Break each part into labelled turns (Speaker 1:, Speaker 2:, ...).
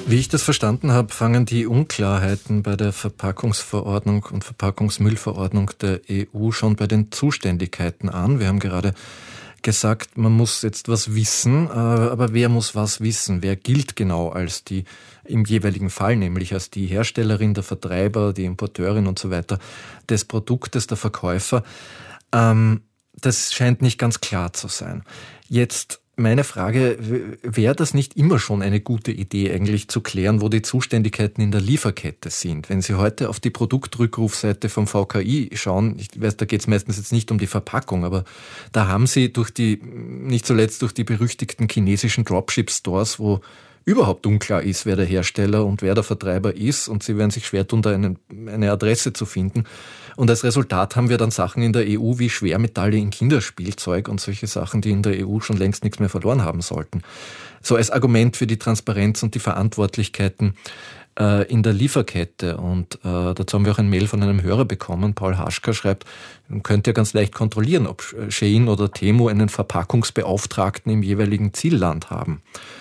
Speaker 1: Wie ich das verstanden habe, fangen die Unklarheiten bei der Verpackungsverordnung und Verpackungsmüllverordnung der EU schon bei den Zuständigkeiten an. Wir haben gerade gesagt, man muss jetzt was wissen, aber wer muss was wissen? Wer gilt genau als die im jeweiligen Fall, nämlich als die Herstellerin, der Vertreiber, die Importeurin und so weiter des Produktes, der Verkäufer? Das scheint nicht ganz klar zu sein. Jetzt meine Frage, wäre das nicht immer schon eine gute Idee, eigentlich zu klären, wo die Zuständigkeiten in der Lieferkette sind? Wenn Sie heute auf die Produktrückrufseite vom VKI schauen, ich weiß, da geht es meistens jetzt nicht um die Verpackung, aber da haben Sie nicht zuletzt durch die berüchtigten chinesischen Dropship-Stores, wo überhaupt unklar ist, wer der Hersteller und wer der Vertreiber ist, und sie werden sich schwer tun, da eine Adresse zu finden. Und als Resultat haben wir dann Sachen in der EU wie Schwermetalle in Kinderspielzeug und solche Sachen, die in der EU schon längst nichts mehr verloren haben sollten. So als Argument für die Transparenz und die Verantwortlichkeiten in der Lieferkette. Und dazu haben wir auch ein Mail von einem Hörer bekommen. Paul Haschka schreibt, man könnte ja ganz leicht kontrollieren, ob Shein oder Temu einen Verpackungsbeauftragten im jeweiligen Zielland haben.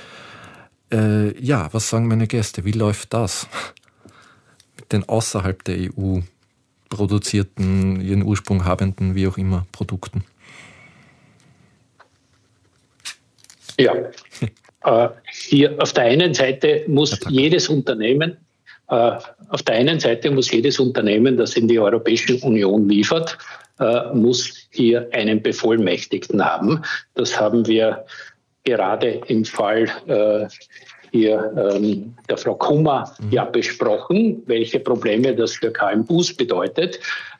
Speaker 1: Ja, was sagen meine Gäste? Wie läuft das mit den außerhalb der EU produzierten, ihren Ursprung habenden, wie auch immer, Produkten?
Speaker 2: Ja, hier auf der einen Seite muss jedes Unternehmen, das in die Europäische Union liefert, muss hier einen Bevollmächtigten haben. Das haben wir gerade im Fall der Frau Kummer ja besprochen, welche Probleme das für KMUs bedeutet.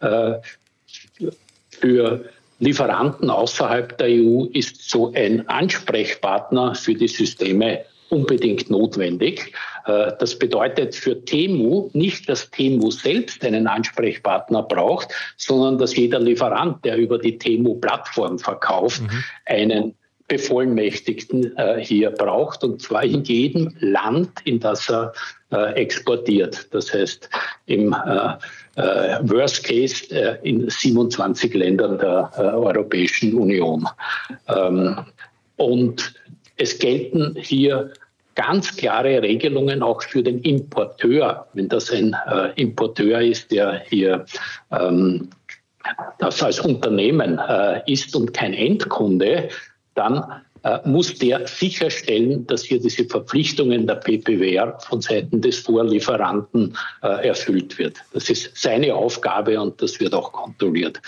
Speaker 2: Für Lieferanten außerhalb der EU ist so ein Ansprechpartner für die Systeme unbedingt notwendig. Das bedeutet für Temu nicht, dass Temu selbst einen Ansprechpartner braucht, sondern dass jeder Lieferant, der über die Temu-Plattform verkauft, einen Bevollmächtigten hier braucht, und zwar in jedem Land, in das er exportiert. Das heißt, im Worst Case in 27 Ländern der Europäischen Union. Und es gelten hier ganz klare Regelungen auch für den Importeur. Wenn das ein Importeur ist, der hier das als Unternehmen ist und kein Endkunde, dann muss der sicherstellen, dass hier diese Verpflichtungen der PPWR von Seiten des Vorlieferanten erfüllt wird. Das ist seine Aufgabe und das wird auch kontrolliert.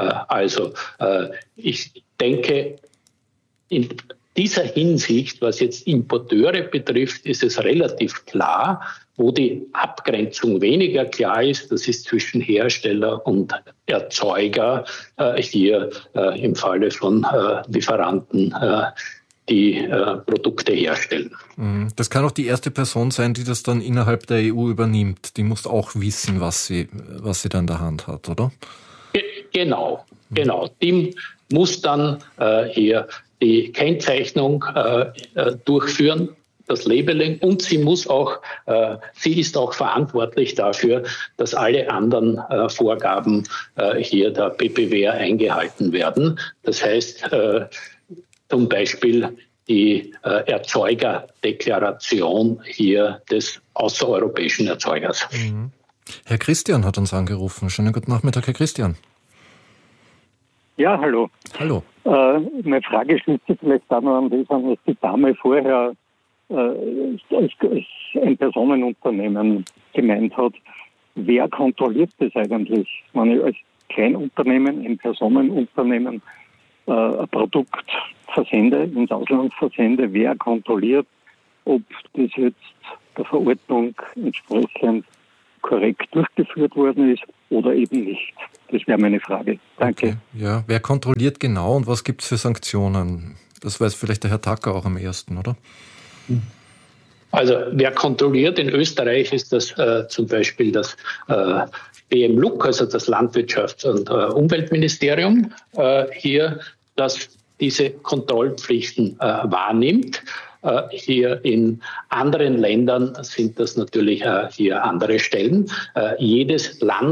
Speaker 2: Ich denke, in dieser Hinsicht, was jetzt Importeure betrifft, ist es relativ klar. Wo die Abgrenzung weniger klar ist, das ist zwischen Hersteller und Erzeuger, hier im Falle von Lieferanten, die Produkte herstellen.
Speaker 1: Das kann auch die erste Person sein, die das dann innerhalb der EU übernimmt. Die muss auch wissen, was sie da in der Hand hat, oder?
Speaker 2: Genau. Die muss dann hier die Kennzeichnung durchführen, das Labeling, und sie ist auch verantwortlich dafür, dass alle anderen Vorgaben hier der PPWR eingehalten werden. Das heißt zum Beispiel die Erzeugerdeklaration hier des außereuropäischen Erzeugers.
Speaker 1: Herr Christian hat uns angerufen. Schönen guten Nachmittag, Herr Christian.
Speaker 3: Ja, hallo.
Speaker 1: Hallo.
Speaker 3: Meine Frage schließt sich vielleicht da noch an das an, was die Dame vorher als ein Personenunternehmen gemeint hat. Wer kontrolliert das eigentlich? Wenn ich als Kleinunternehmen, ein Personenunternehmen ein Produkt versende, ins Ausland versende, wer kontrolliert, ob das jetzt der Verordnung entsprechend korrekt durchgeführt worden ist oder eben nicht? Das wäre meine Frage. Danke.
Speaker 1: Okay. Ja, wer kontrolliert genau und was gibt es für Sanktionen? Das weiß vielleicht der Herr Tacker auch am ersten, oder?
Speaker 2: Also wer kontrolliert in Österreich ist das zum Beispiel das BMLUG, also das Landwirtschafts- und Umweltministerium hier, das diese Kontrollpflichten wahrnimmt. Hier in anderen Ländern sind das natürlich hier andere Stellen. Jedes Land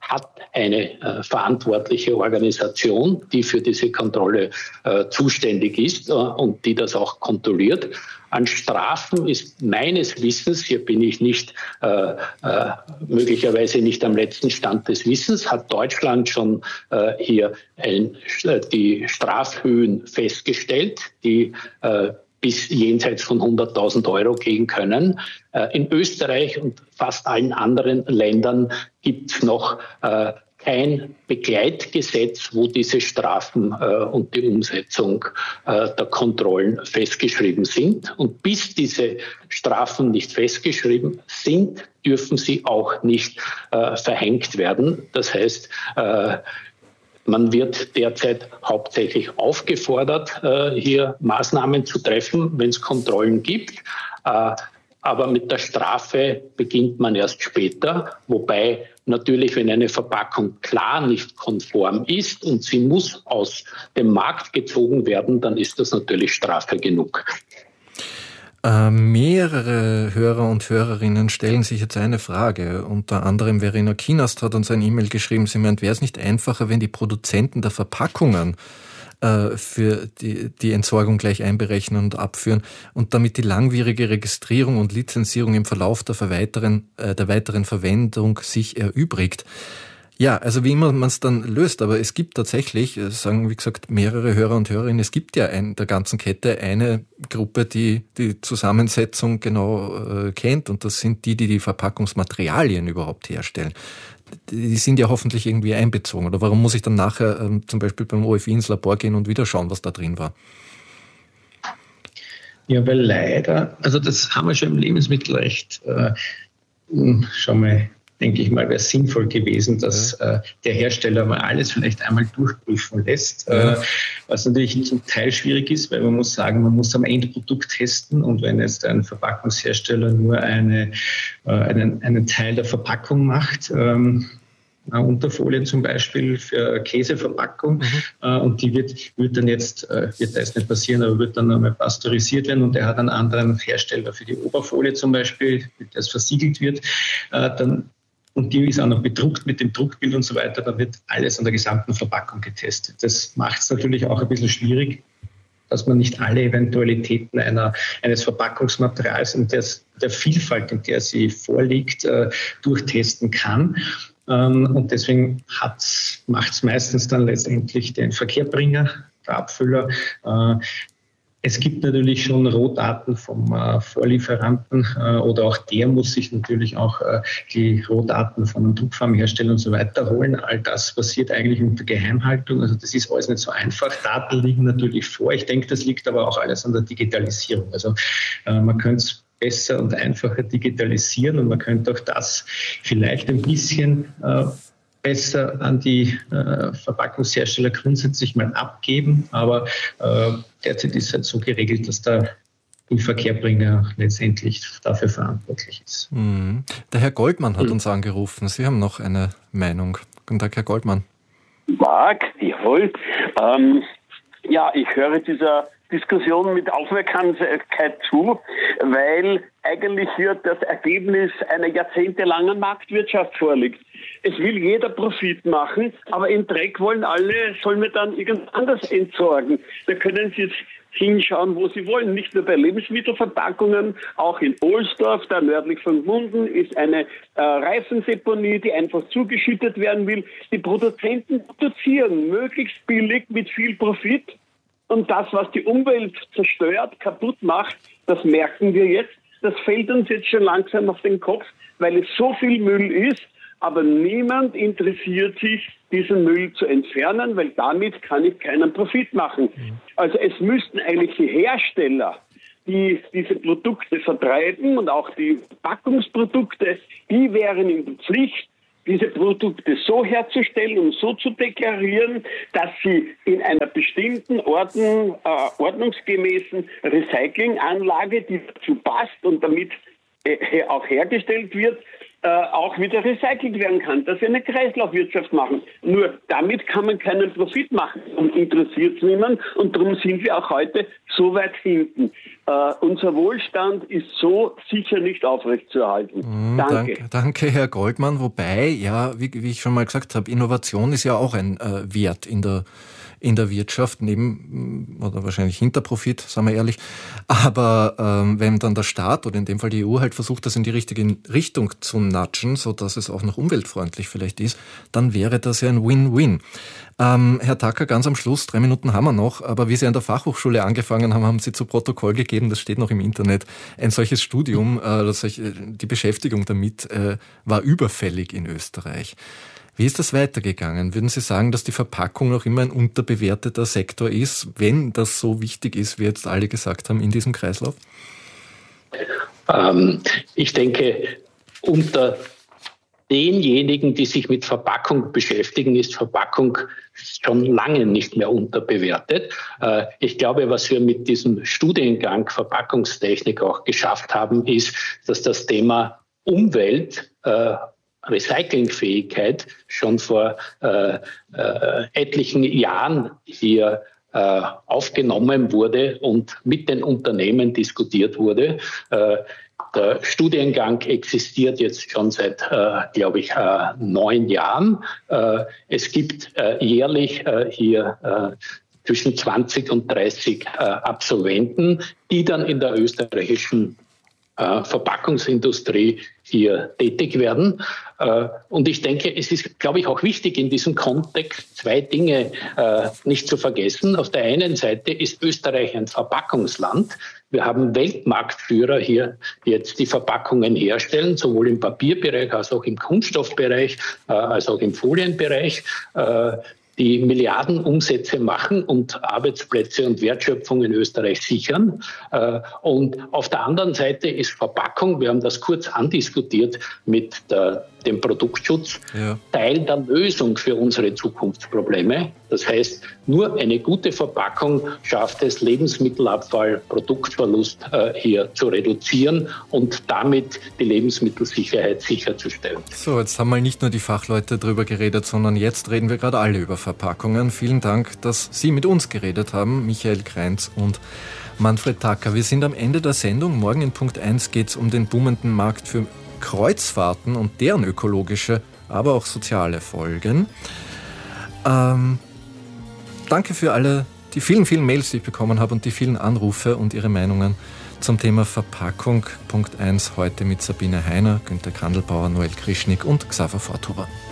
Speaker 2: hat eine verantwortliche Organisation, die für diese Kontrolle zuständig ist und die das auch kontrolliert. An Strafen ist meines Wissens, hier bin ich nicht möglicherweise nicht am letzten Stand des Wissens, hat Deutschland schon hier die Strafhöhen festgestellt, die bis jenseits von 100.000 Euro gehen können. In Österreich und fast allen anderen Ländern gibt es noch kein Begleitgesetz, wo diese Strafen und die Umsetzung der Kontrollen festgeschrieben sind. Und bis diese Strafen nicht festgeschrieben sind, dürfen sie auch nicht verhängt werden. Das heißt, man wird derzeit hauptsächlich aufgefordert, hier Maßnahmen zu treffen, wenn es Kontrollen gibt. Aber mit der Strafe beginnt man erst später, wobei natürlich, wenn eine Verpackung klar nicht konform ist und sie muss aus dem Markt gezogen werden, dann ist das natürlich Strafe genug.
Speaker 1: Mehrere Hörer und Hörerinnen stellen sich jetzt eine Frage. Unter anderem Verena Kienast hat uns ein E-Mail geschrieben, sie meint, wäre es nicht einfacher, wenn die Produzenten der Verpackungen für die Entsorgung gleich einberechnen und abführen und damit die langwierige Registrierung und Lizenzierung im Verlauf der weiteren Verwendung sich erübrigt. Ja, also wie immer man es dann löst, aber es gibt tatsächlich, sagen wie gesagt mehrere Hörer und Hörerinnen, es gibt ja in der ganzen Kette eine Gruppe, die die Zusammensetzung genau kennt, und das sind die Verpackungsmaterialien überhaupt herstellen. Die sind ja hoffentlich irgendwie einbezogen. Oder warum muss ich dann nachher zum Beispiel beim OFI ins Labor gehen und wieder schauen, was da drin war?
Speaker 4: Ja, weil leider, also das haben wir schon im Lebensmittelrecht schon mal, denke ich mal, wäre sinnvoll gewesen, dass der Hersteller mal alles vielleicht einmal durchprüfen lässt, was natürlich zum Teil schwierig ist, weil man muss sagen, man muss am Endprodukt testen, und wenn jetzt ein Verpackungshersteller nur einen Teil der Verpackung macht, Unterfolie zum Beispiel für Käseverpackung, und die wird da jetzt nicht passieren, aber wird dann nochmal pasteurisiert werden, und der hat einen anderen Hersteller für die Oberfolie zum Beispiel, mit der es versiegelt wird, und die ist auch noch bedruckt mit dem Druckbild und so weiter, dann wird alles an der gesamten Verpackung getestet. Das macht es natürlich auch ein bisschen schwierig, dass man nicht alle Eventualitäten eines Verpackungsmaterials und der Vielfalt, in der sie vorliegt, durchtesten kann. Und deswegen macht es meistens dann letztendlich den Verkehrbringer, der Abfüller. Es gibt natürlich schon Rohdaten vom Vorlieferanten, oder auch der muss sich natürlich auch die Rohdaten von einem Druckformhersteller und so weiter holen. All das passiert eigentlich unter Geheimhaltung. Also das ist alles nicht so einfach. Daten liegen natürlich vor. Ich denke, das liegt aber auch alles an der Digitalisierung. Also man könnte es besser und einfacher digitalisieren, und man könnte auch das vielleicht ein bisschen besser an die Verpackungshersteller grundsätzlich mal abgeben. Aber derzeit ist es halt so geregelt, dass der Verkehrbringer letztendlich dafür verantwortlich ist.
Speaker 1: Der Herr Goldmann hat uns angerufen. Sie haben noch eine Meinung. Guten Tag, Herr Goldmann.
Speaker 5: Marc, jawohl. Ich höre dieser Diskussion mit Aufmerksamkeit zu, weil eigentlich hier das Ergebnis einer jahrzehntelangen Marktwirtschaft vorliegt. Es will jeder Profit machen, aber im Dreck sollen wir dann irgendwas anderes entsorgen. Da können Sie jetzt hinschauen, wo Sie wollen. Nicht nur bei Lebensmittelverpackungen, auch in Ohlsdorf, da nördlich von Gmunden, ist eine Reifendeponie, die einfach zugeschüttet werden will. Die Produzenten produzieren möglichst billig mit viel Profit. Und das, was die Umwelt zerstört, kaputt macht, das merken wir jetzt. Das fällt uns jetzt schon langsam auf den Kopf, weil es so viel Müll ist. Aber niemand interessiert sich, diesen Müll zu entfernen, weil damit kann ich keinen Profit machen. Also es müssten eigentlich die Hersteller, die diese Produkte vertreiben, und auch die Packungsprodukte, die wären in der Pflicht, diese Produkte so herzustellen und so zu deklarieren, dass sie in einer bestimmten ordnungsgemäßen Recyclinganlage, die dazu passt und damit auch hergestellt wird, auch wieder recycelt werden kann, dass wir eine Kreislaufwirtschaft machen. Nur damit kann man keinen Profit machen und interessiert es niemand und darum sind wir auch heute so weit hinten. Unser Wohlstand ist so sicher nicht aufrechtzuerhalten.
Speaker 1: Danke, Herr Goldmann. Wobei, ja, wie ich schon mal gesagt habe, Innovation ist ja auch ein Wert in der Wirtschaft, neben oder wahrscheinlich hinter Profit, sagen wir ehrlich. Aber wenn dann der Staat oder in dem Fall die EU halt versucht, das in die richtige Richtung zu nudgen, sodass es auch noch umweltfreundlich vielleicht ist, dann wäre das ja ein Win-Win. Herr Tacker, ganz am Schluss, 3 Minuten haben wir noch, aber wie Sie an der Fachhochschule angefangen haben, haben Sie zu Protokoll gegeben, das steht noch im Internet, ein solches Studium, die Beschäftigung damit war überfällig in Österreich. Wie ist das weitergegangen? Würden Sie sagen, dass die Verpackung noch immer ein unterbewerteter Sektor ist, wenn das so wichtig ist, wie jetzt alle gesagt haben, in diesem Kreislauf?
Speaker 2: Ich denke, unter denjenigen, die sich mit Verpackung beschäftigen, ist Verpackung schon lange nicht mehr unterbewertet. Ich glaube, was wir mit diesem Studiengang Verpackungstechnik auch geschafft haben, ist, dass das Thema Umwelt, Recyclingfähigkeit schon vor etlichen Jahren hier aufgenommen wurde und mit den Unternehmen diskutiert wurde. Der Studiengang existiert jetzt schon seit, glaube ich, 9 Jahren. Es gibt jährlich hier zwischen 20 und 30 Absolventen, die dann in der österreichischen Verpackungsindustrie hier tätig werden. Und ich denke, es ist, glaube ich, auch wichtig in diesem Kontext 2 Dinge nicht zu vergessen. Auf der einen Seite ist Österreich ein Verpackungsland. Wir haben Weltmarktführer hier jetzt, die Verpackungen herstellen, sowohl im Papierbereich als auch im Kunststoffbereich, als auch im Folienbereich, die Milliardenumsätze machen und Arbeitsplätze und Wertschöpfung in Österreich sichern. Und auf der anderen Seite ist Verpackung, wir haben das kurz andiskutiert mit dem Produktschutz, Teil der Lösung für unsere Zukunftsprobleme. Das heißt, nur eine gute Verpackung schafft es, Lebensmittelabfall, Produktverlust hier zu reduzieren und damit die Lebensmittelsicherheit sicherzustellen.
Speaker 1: So, jetzt haben mal nicht nur die Fachleute drüber geredet, sondern jetzt reden wir gerade alle über Verpackungen. Vielen Dank, dass Sie mit uns geredet haben, Michael Kreinz und Manfred Tacker. Wir sind am Ende der Sendung. Morgen in Punkt 1 geht es um den boomenden Markt für Kreuzfahrten und deren ökologische, aber auch soziale Folgen. Danke für alle die vielen, vielen Mails, die ich bekommen habe und die vielen Anrufe und Ihre Meinungen zum Thema Verpackung. Punkt 1 heute mit Sabine Heiner, Günter Krandelbauer, Noel Krischnik und Xaver Forthuber.